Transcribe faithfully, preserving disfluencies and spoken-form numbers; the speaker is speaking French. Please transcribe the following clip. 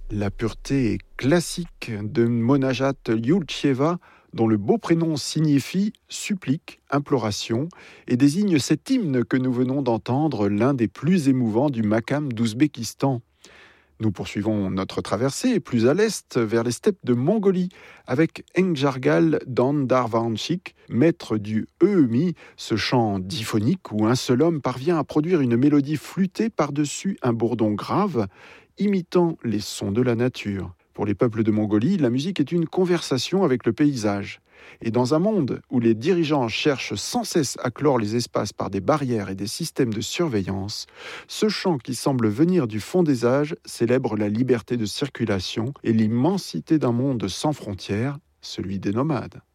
La pureté classique de Monajat Lyultcheva, dont le beau prénom signifie supplique, imploration, et désigne cet hymne que nous venons d'entendre, l'un des plus émouvants du makam d'Ouzbékistan. Nous poursuivons notre traversée plus à l'est vers les steppes de Mongolie avec Engjargal Dandarvanchik, maître du Eemi, ce chant diphonique où un seul homme parvient à produire une mélodie flûtée par-dessus un bourdon grave, imitant les sons de la nature. Pour les peuples de Mongolie, la musique est une conversation avec le paysage. Et dans un monde où les dirigeants cherchent sans cesse à clore les espaces par des barrières et des systèmes de surveillance, ce chant qui semble venir du fond des âges célèbre la liberté de circulation et l'immensité d'un monde sans frontières, celui des nomades.